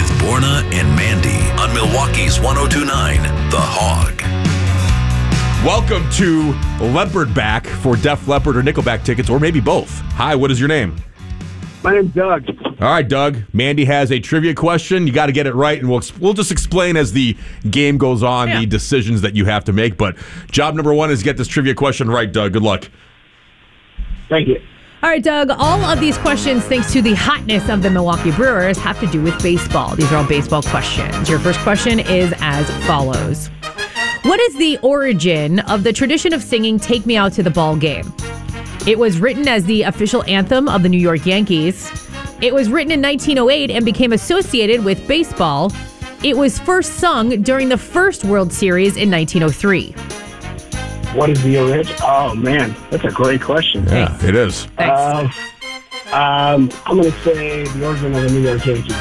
with Borna and Mandy on Milwaukee's 102.9 The Hog. Welcome to Leopard Back for Def Leppard or Nickelback tickets, or maybe both. Hi, what is your name? My name's Doug. All right, Doug. Mandy has a trivia question. You got to get it right, and we'll just explain as the game goes on the decisions that you have to make. But job number one is get this trivia question right, Doug. Good luck. Thank you. All right, Doug, all of these questions, thanks to the hotness of the Milwaukee Brewers, have to do with baseball. These are all baseball questions. Your first question is as follows. What is the origin of the tradition of singing Take Me Out to the Ball Game? It was written as the official anthem of the New York Yankees. It was written in 1908 and became associated with baseball. It was first sung during the first World Series in 1903. What is the origin? Oh, man, that's a great question. Yeah, it is. Thanks. I'm going to say the origin of the New York Yankees.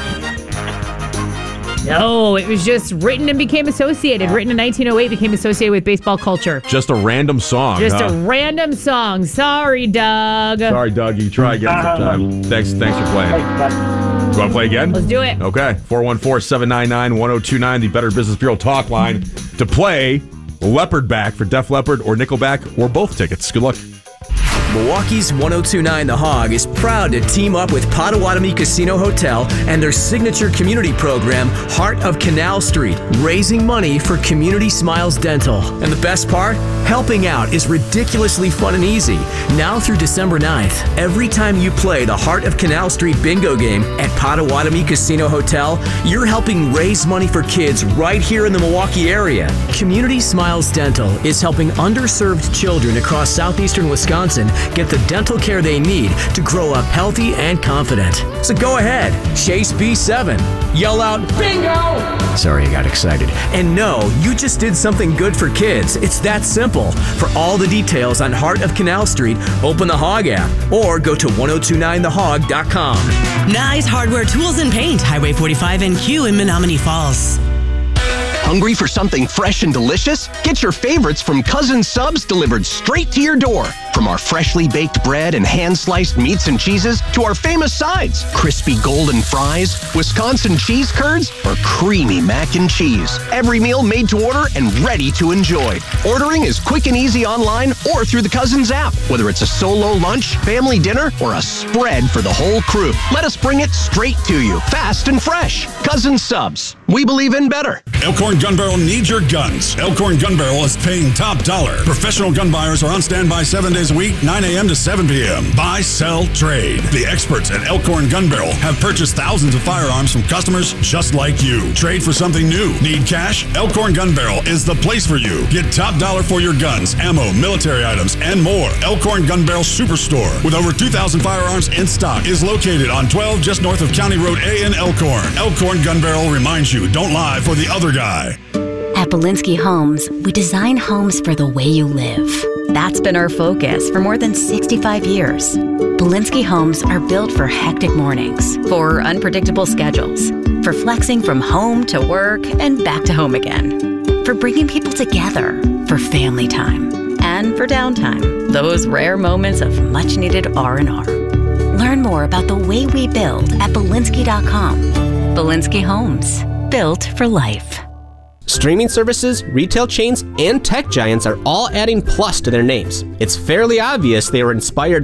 No, it was just written and became associated. Written in 1908, became associated with baseball culture. Just a random song. Just a random song. Sorry, Doug. Sorry, Doug. You can try again sometime. Thanks for playing. You want to play again? Let's do it. Okay. 414-799-1029, the Better Business Bureau talk line to play Leopard Back for Def Leppard or Nickelback or both tickets. Good luck. Milwaukee's 102.9 The Hog is proud to team up with Potawatomi Casino Hotel and their signature community program, Heart of Canal Street, raising money for Community Smiles Dental. And the best part? Helping out is ridiculously fun and easy. Now through December 9th, every time you play the Heart of Canal Street bingo game at Potawatomi Casino Hotel, you're helping raise money for kids right here in the Milwaukee area. Community Smiles Dental is helping underserved children across southeastern Wisconsin get the dental care they need to grow up healthy and confident. So go ahead, chase B7, yell out, bingo! Sorry, I got excited. And no, you just did something good for kids. It's that simple. For all the details on Heart of Canal Street, open the Hog app or go to 1029thehog.com. Nice Hardware Tools and Paint, Highway 45 and Q in Menominee Falls. Hungry for something fresh and delicious? Get your favorites from Cousin Subs delivered straight to your door. From our freshly baked bread and hand-sliced meats and cheeses to our famous sides, crispy golden fries, Wisconsin cheese curds, or creamy mac and cheese. Every meal made to order and ready to enjoy. Ordering is quick and easy online or through the Cousins app. Whether it's a solo lunch, family dinner, or a spread for the whole crew, let us bring it straight to you, fast and fresh. Cousin Subs. We believe in better. Elkhorn Gun Barrel needs your guns. Elkhorn Gun Barrel is paying top dollar. Professional gun buyers are on standby 7 days a week, 9 a.m. to 7 p.m. Buy, sell, trade. The experts at Elkhorn Gun Barrel have purchased thousands of firearms from customers just like you. Trade for something new. Need cash? Elkhorn Gun Barrel is the place for you. Get top dollar for your guns, ammo, military items, and more. Elkhorn Gun Barrel Superstore, with over 2,000 firearms in stock, is located on 12 just north of County Road A in Elkhorn. Elkhorn Gun Barrel reminds you, don't lie for the other guy. At Belinsky Homes, we design homes for the way you live. That's been our focus for more than 65 years. Belinsky Homes are built for hectic mornings, for unpredictable schedules, for flexing from home to work and back to home again, for bringing people together, for family time, and for downtime, those rare moments of much-needed R&R. Learn more about the way we build at Belinsky.com. Belinsky Homes, built for life. Streaming services, retail chains, and tech giants are all adding Plus to their names. It's fairly obvious they were inspired